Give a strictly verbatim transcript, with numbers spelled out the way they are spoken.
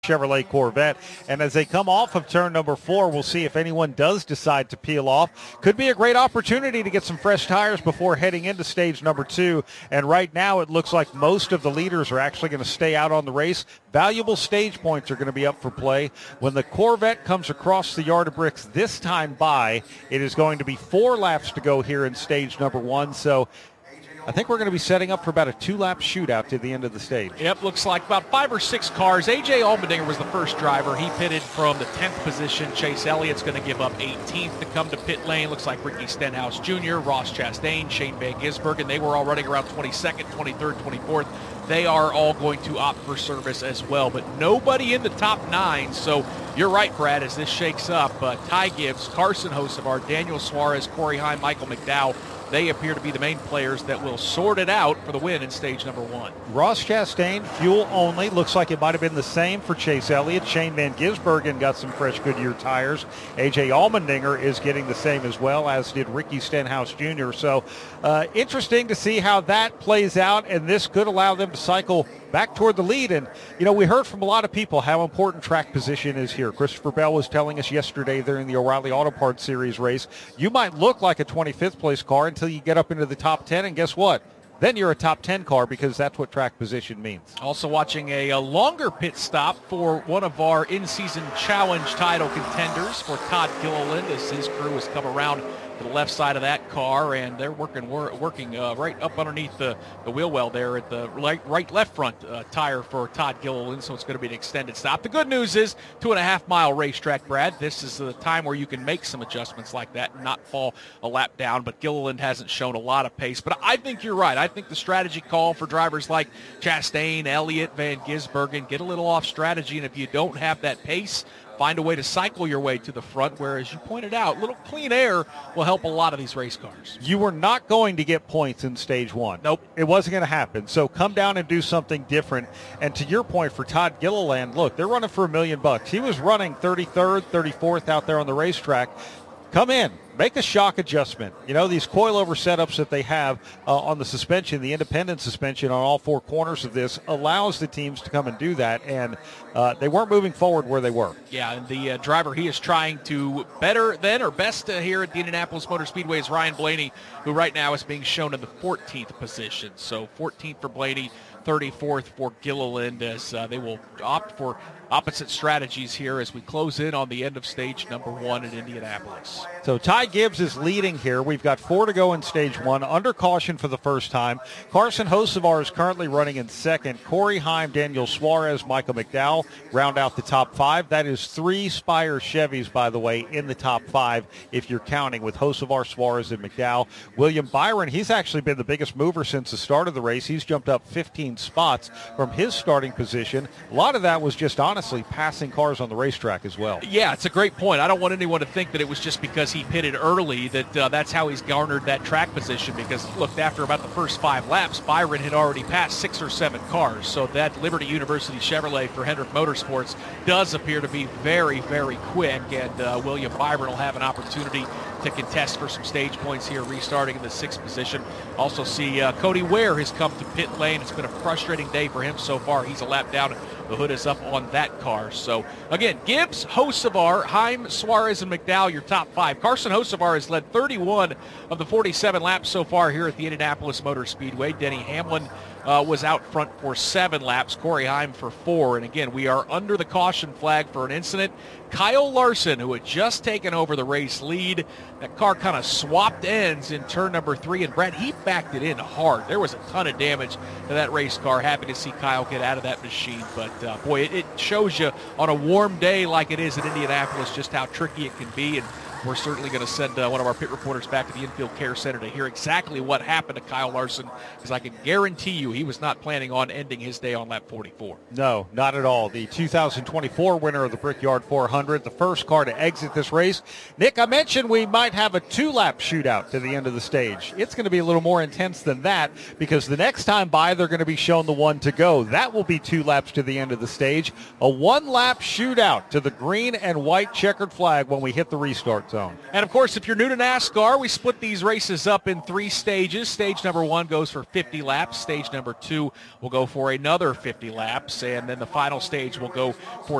Chevrolet Corvette. And as they come off of turn number four, we'll see if anyone does decide to peel off. Could be a great opportunity to get some fresh tires before heading into stage number two. And right now it looks like most of the leaders are actually going to stay out on the race. Valuable stage points are going to be up for play. When the Corvette comes across the yard of bricks this time by, it is going to be four laps to go here in stage number one. So I think we're going to be setting up for about a two-lap shootout to the end of the stage. Yep, looks like about five or six cars. A J Allmendinger was the first driver. He pitted from the tenth position. Chase Elliott's going to give up eighteenth to come to pit lane. Looks like Ricky Stenhouse Junior, Ross Chastain, Shane Van Gisbergen, they were all running around twenty-second, twenty-third, twenty-fourth. They are all going to opt for service as well, but nobody in the top nine. So you're right, Brad, as this shakes up. Uh, Ty Gibbs, Carson Hocevar, Daniel Suarez, Corey Heim, Michael McDowell, they appear to be the main players that will sort it out for the win in stage number one. Ross Chastain, fuel only. Looks like it might have been the same for Chase Elliott. Shane Van Gisbergen got some fresh Goodyear tires. A J Allmendinger is getting the same as well, as did Ricky Stenhouse Junior So uh, interesting to see how that plays out, and this could allow them to cycle back toward the lead. And, you know, we heard from a lot of people how important track position is here. Christopher Bell was telling us yesterday during the O'Reilly Auto Parts Series race, you might look like a twenty-fifth place car until you get up into the top ten, and guess what? Then you're a top ten car, because that's what track position means. Also watching a, a longer pit stop for one of our in-season challenge title contenders for Todd Gilliland, as his crew has come around to the left side of that car, and they're working wor- working uh, right up underneath the, the wheel well there at the right, right left front uh, tire for Todd Gilliland, so it's going to be an extended stop. The good news is two and a half mile racetrack, Brad. This is the time where you can make some adjustments like that and not fall a lap down, but Gilliland hasn't shown a lot of pace. But I think you're right. I think the strategy call for drivers like Chastain, Elliott, Van Gisbergen, get a little off strategy, and if you don't have that pace, find a way to cycle your way to the front, where, as you pointed out, a little clean air will help a lot of these race cars. You were not going to get points in stage one. Nope. It wasn't going to happen. So come down and do something different. And to your point, for Todd Gilliland, look, they're running for a million bucks. He was running thirty-third, thirty-fourth out there on the racetrack. Come in. Make a shock adjustment. You know, these coilover setups that they have uh, on the suspension, the independent suspension on all four corners of this, allows the teams to come and do that, and uh, they weren't moving forward where they were. Yeah, and the uh, driver he is trying to better than or best uh, here at the Indianapolis Motor Speedway is Ryan Blaney, who right now is being shown in the fourteenth position. So fourteenth for Blaney, thirty-fourth for Gilliland, as uh, they will opt for opposite strategies here as we close in on the end of stage number one in Indianapolis. So Ty Gibbs is leading here. We've got four to go in stage one, under caution for the first time. Carson Hocevar is currently running in second. Corey Heim, Daniel Suarez, Michael McDowell round out the top five. That is three Spire Chevys, by the way, in the top five, if you're counting, with Hocevar, Suarez, and McDowell. William Byron, he's actually been the biggest mover since the start of the race. He's jumped up fifteen spots from his starting position. A lot of that was just honestly passing cars on the racetrack as well. Yeah, it's a great point. I don't want anyone to think that it was just because he pitted early that uh, that's how he's garnered that track position, because, look, after about the first five laps, Byron had already passed six or seven cars. So that Liberty University Chevrolet for Hendrick Motorsports does appear to be very, very quick, and uh, William Byron will have an opportunity to contest for some stage points here, restarting in the sixth position. Also see uh, Cody Ware has come to pit lane. It's been a frustrating day for him so far. He's a lap down. The hood is up on that car. So, again, Gibbs, Hocevar, Heim, Suarez, and McDowell, your top five. Carson Hocevar has led thirty-one of the forty-seven laps so far here at the Indianapolis Motor Speedway. Denny Hamlin uh, was out front for seven laps. Corey Heim for four. And, again, we are under the caution flag for an incident. Kyle Larson, who had just taken over the race lead, that car kind of swapped ends in turn number three, and Brad, he backed it in hard. There was a ton of damage to that race car. Happy to see Kyle get out of that machine, but uh, boy, it, it shows you on a warm day like it is in Indianapolis just how tricky it can be, and we're certainly going to send uh, one of our pit reporters back to the Infield Care Center to hear exactly what happened to Kyle Larson, because I can guarantee you he was not planning on ending his day on lap forty-four. No, not at all. The two thousand twenty-four winner of the Brickyard four hundred, the first car to exit this race. Nick, I mentioned we might have a two-lap shootout to the end of the stage. It's going to be a little more intense than that, because the next time by, they're going to be shown the one to go. That will be two laps to the end of the stage. A one-lap shootout to the green and white checkered flag when we hit the restarts. zone. And, of course, if you're new to NASCAR, we split these races up in three stages. Stage number one goes for fifty laps. Stage number two will go for another fifty laps. And then the final stage will go for